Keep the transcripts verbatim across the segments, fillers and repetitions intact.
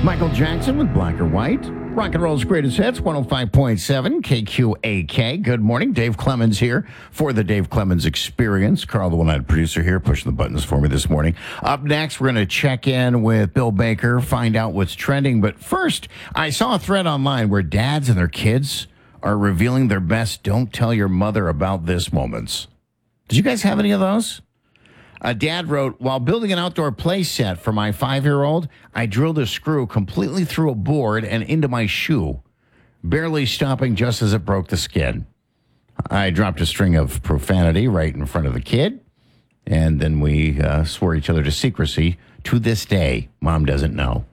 Michael Jackson with Black or White. Rock and roll's greatest hits, one oh five point seven K Q A K. Good morning. Dave Clemens here for the Dave Clemens Experience. Carl, the one-eyed producer here, pushing the buttons for me this morning. Up next, we're going to check in with Bill Baker, find out what's trending. But first, I saw a thread online where dads and their kids are revealing their best don't tell your mother about this moments. Did you guys have any of those? A dad wrote, while building an outdoor play set for my five-year-old, I drilled a screw completely through a board and into my shoe, barely stopping just as it broke the skin. I dropped a string of profanity right in front of the kid, and then we uh, swore each other to secrecy. To this day, Mom doesn't know.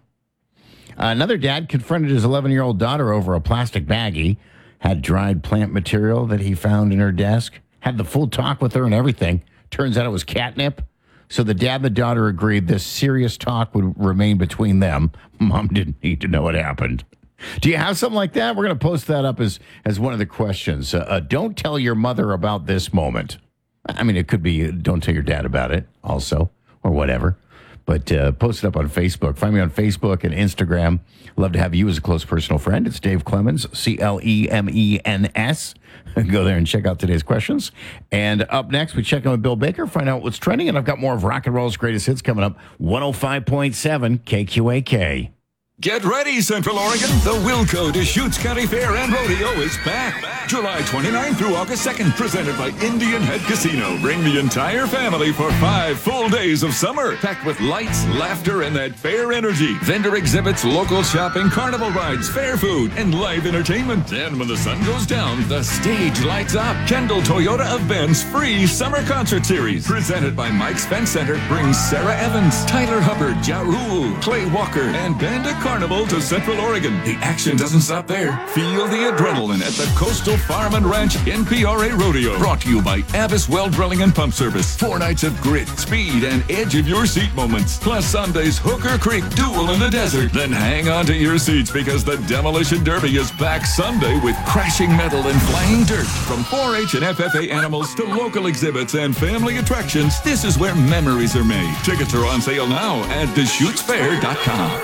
Another dad confronted his eleven-year-old daughter over a plastic baggie, had dried plant material that he found in her desk, had the full talk with her and everything. Turns out it was catnip. So the dad and the daughter agreed this serious talk would remain between them. Mom didn't need to know what happened. Do you have something like that? We're going to post that up as, as one of the questions. Uh, uh, don't tell your mother about this moment. I mean, it could be uh, don't tell your dad about it also, or whatever. But uh, post it up on Facebook. Find me on Facebook and Instagram. Love to have you as a close personal friend. It's Dave Clemens, C L E M E N S. Go there and check out today's questions. And up next, we check in with Bill Baker, find out what's trending. And I've got more of Rock and Roll's greatest hits coming up. one oh five point seven K Q A K. Get ready, Central Oregon. The Wilco Deschutes County Fair and Rodeo is back. July twenty-ninth through August second, presented by Indian Head Casino. Bring the entire family for five full days of summer, packed with lights, laughter, and that fair energy. Vendor exhibits, local shopping, carnival rides, fair food, and live entertainment. And when the sun goes down, the stage lights up. Kendall Toyota of Ben's free summer concert series, presented by Mike's Fence Center, brings Sarah Evans, Tyler Hubbard, Ja Rule, Clay Walker, and Banda Carnival to Central Oregon. The action doesn't stop there. Feel the adrenaline at the Coastal Farm and Ranch N P R A Rodeo. Brought to you by Abbas Well Drilling and Pump Service. Four nights of grit, speed, and edge of your seat moments. Plus Sunday's Hooker Creek Duel in the Desert. Then hang on to your seats because the Demolition Derby is back Sunday with crashing metal and flying dirt. From four H and F F A animals to local exhibits and family attractions, this is where memories are made. Tickets are on sale now at Deschutes Fair dot com.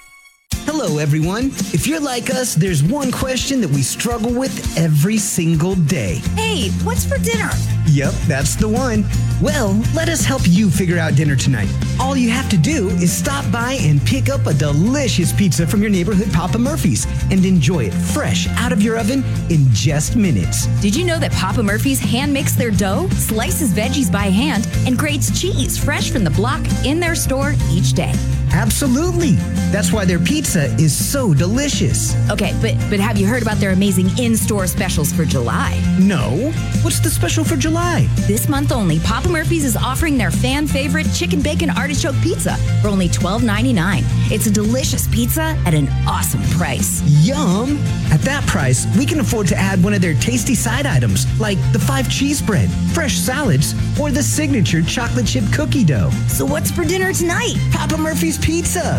Hello, everyone. If you're like us, there's one question that we struggle with every single day. Hey, what's for dinner? Yep, that's the one. Well, let us help you figure out dinner tonight. All you have to do is stop by and pick up a delicious pizza from your neighborhood Papa Murphy's and enjoy it fresh out of your oven in just minutes. Did you know that Papa Murphy's hand makes their dough, slices veggies by hand, and grates cheese fresh from the block in their store each day? Absolutely. That's why their pizza is so delicious. Okay, but but have you heard about their amazing in-store specials for July? No. What's the special for July? This month only, Papa Murphy's is offering their fan favorite chicken bacon artichoke pizza for only twelve ninety-nine. It's a delicious pizza at an awesome price. Yum! At that price, we can afford to add one of their tasty side items, like the five cheese bread, fresh salads, or the signature chocolate chip cookie dough. So what's for dinner tonight? Papa Murphy's Pizza.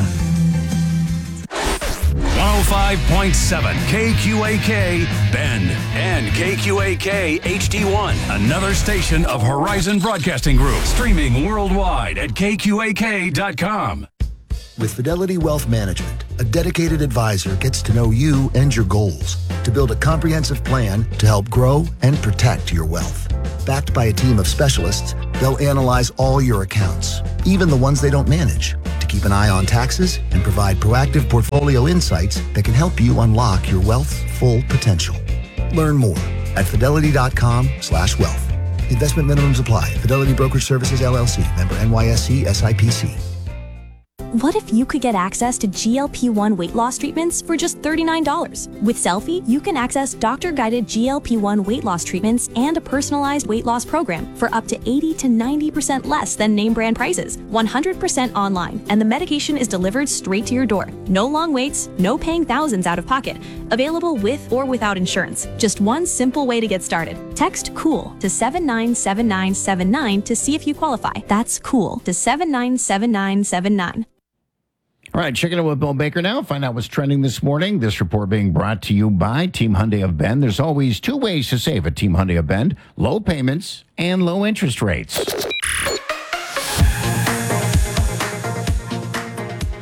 one oh five point seven K Q A K Bend and K Q A K H D one, another station of Horizon Broadcasting Group, streaming worldwide at K Q A K dot com. With Fidelity Wealth Management, a dedicated advisor gets to know you and your goals to build a comprehensive plan to help grow and protect your wealth. Backed by a team of specialists, they'll analyze all your accounts, even the ones they don't manage, to keep an eye on taxes and provide proactive portfolio insights that can help you unlock your wealth's full potential. Learn more at fidelity.com slash wealth. Investment minimums apply. Fidelity Brokerage Services, L L C. Member N Y S C S I P C. What if you could get access to G L P one weight loss treatments for just thirty-nine dollars? With Selfie, you can access doctor-guided G L P one weight loss treatments and a personalized weight loss program for up to eighty to ninety percent less than name brand prices, one hundred percent online, and the medication is delivered straight to your door. No long waits, no paying thousands out of pocket. Available with or without insurance. Just one simple way to get started. Text COOL to seven nine seven nine seven nine to see if you qualify. That's COOL to seven nine seven nine seven nine. All right, checking in with Bill Baker now. Find out what's trending this morning. This report being brought to you by Team Hyundai of Bend. There's always two ways to save at Team Hyundai of Bend: low payments and low interest rates.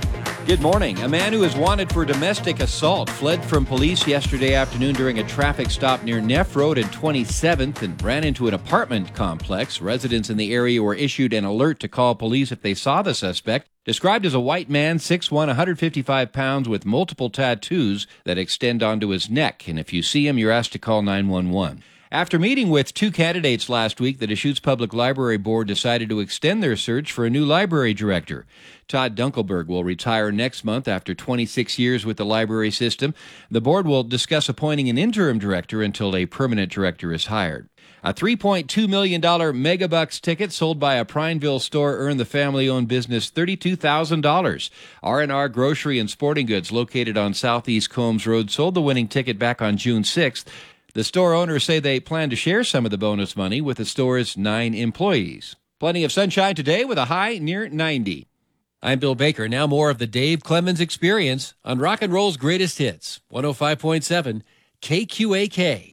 Good morning. A man who is wanted for domestic assault fled from police yesterday afternoon during a traffic stop near Neff Road and twenty-seventh and ran into an apartment complex. Residents in the area were issued an alert to call police if they saw the suspect. Described as a white man, six foot one, one hundred fifty-five pounds, with multiple tattoos that extend onto his neck. And if you see him, you're asked to call nine one one. After meeting with two candidates last week, the Deschutes Public Library Board decided to extend their search for a new library director. Todd Dunkelberg will retire next month after twenty-six years with the library system. The board will discuss appointing an interim director until a permanent director is hired. A three point two million dollars Megabucks ticket sold by a Prineville store earned the family-owned business thirty-two thousand dollars. R and R Grocery and Sporting Goods, located on Southeast Combs Road, sold the winning ticket back on June sixth. The store owners say they plan to share some of the bonus money with the store's nine employees. Plenty of sunshine today with a high near ninety. I'm Bill Baker. Now more of the Dave Clemens Experience on Rock and Roll's Greatest Hits, one oh five point seven K Q A K.